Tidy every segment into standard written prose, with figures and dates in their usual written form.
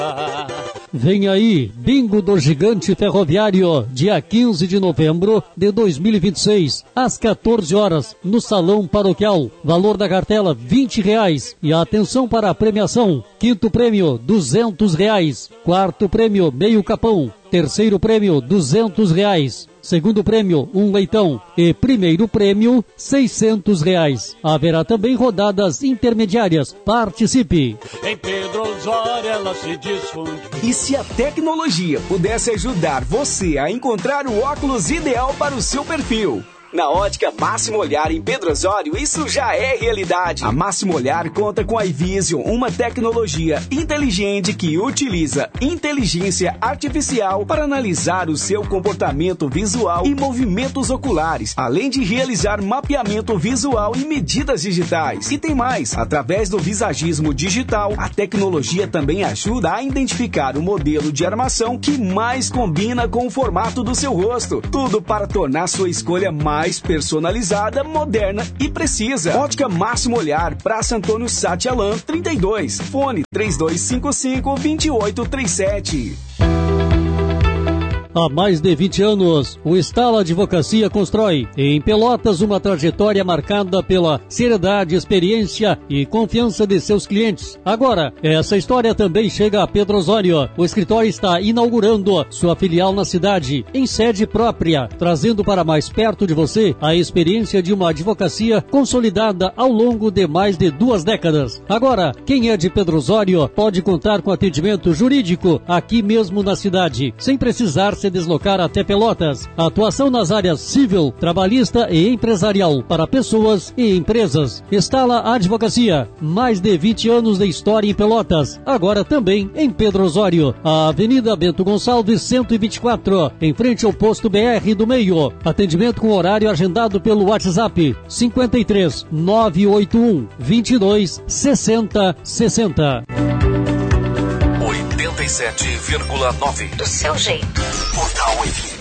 Vem aí, Bingo do Gigante Ferroviário, dia 15 de novembro de 2026, às 14 horas, no Salão Paroquial. Valor da cartela, R$20. E atenção para a premiação. Quinto prêmio, R$200. Quarto prêmio, meio capão. Terceiro prêmio, R$200. Segundo prêmio, um leitão. E primeiro prêmio, R$600. Haverá também rodadas intermediárias. Participe! Em Pedro Osório ela se difunde. E se a tecnologia pudesse ajudar você a encontrar o óculos ideal para o seu perfil? Na Ótica Máximo Olhar em Pedro Osório, isso já é realidade. A Máximo Olhar conta com a iVision, uma tecnologia inteligente que utiliza inteligência artificial para analisar o seu comportamento visual e movimentos oculares, além de realizar mapeamento visual e medidas digitais. E tem mais, através do visagismo digital, a tecnologia também ajuda a identificar o modelo de armação que mais combina com o formato do seu rosto. Tudo para tornar sua escolha mais personalizada, moderna e precisa. Ótica Máximo Olhar, Praça Antônio Satialan, 32. Fone 3255-2837. Há mais de 20 anos, o Estala Advocacia constrói em Pelotas uma trajetória marcada pela seriedade, experiência e confiança de seus clientes. Agora, essa história também chega a Pedro Osório. O escritório está inaugurando sua filial na cidade, em sede própria, trazendo para mais perto de você a experiência de uma advocacia consolidada ao longo de mais de 2 décadas. Agora, quem é de Pedro Osório pode contar com atendimento jurídico aqui mesmo na cidade, sem precisar se deslocar até Pelotas. Atuação nas áreas civil, trabalhista e empresarial para pessoas e empresas. Estala Advocacia, mais de 20 anos de história em Pelotas, agora também em Pedro Osório. A Avenida Bento Gonçalves 124, em frente ao posto BR do Meio. Atendimento com horário agendado pelo WhatsApp 53 981 22 60 60. 87,9 do seu jeito. Portal FM.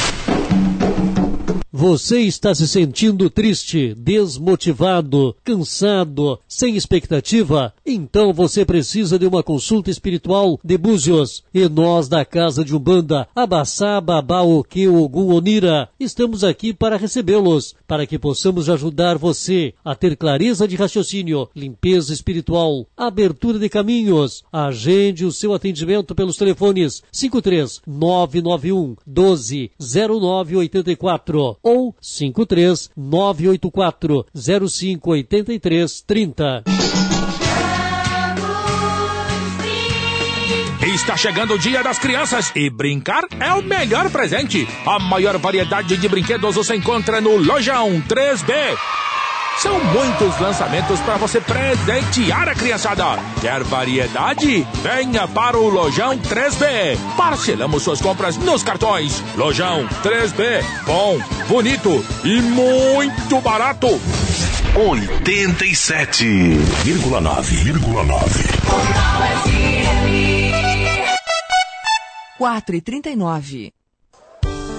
Você está se sentindo triste, desmotivado, cansado, sem expectativa? Então você precisa de uma consulta espiritual de Búzios. E nós da Casa de Umbanda, Abassá, Babá, Oque, Ogum, Onira, estamos aqui para recebê-los, para que possamos ajudar você a ter clareza de raciocínio, limpeza espiritual, abertura de caminhos. Agende o seu atendimento pelos telefones 53 991 12 0984 ou 53 984 05 83 30. Está chegando o Dia das Crianças e brincar é o melhor presente. A maior variedade de brinquedos você encontra no Lojão 3B. São muitos lançamentos para você presentear a criançada. Quer variedade? Venha para o Lojão 3B. Parcelamos suas compras nos cartões. Lojão 3B. Bom, bonito e muito barato. 87,9. 4h39.